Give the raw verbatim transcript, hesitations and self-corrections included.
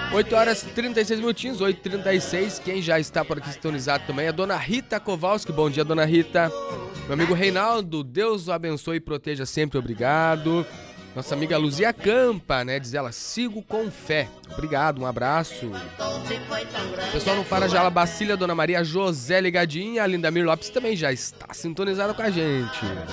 oito horas e trinta e seis minutinhos, oito e trinta e seis. Quem já está por aqui sintonizado também é a dona Rita Kowalski. Bom dia, dona Rita. Meu amigo Reinaldo, Deus o abençoe e proteja sempre, obrigado. Nossa amiga Luzia Campa, né? Diz ela, sigo com fé. Obrigado, um abraço. Pessoal no Farajala Bacília, Dona Maria José ligadinha. A Lindamir Lopes também já está sintonizada com a gente.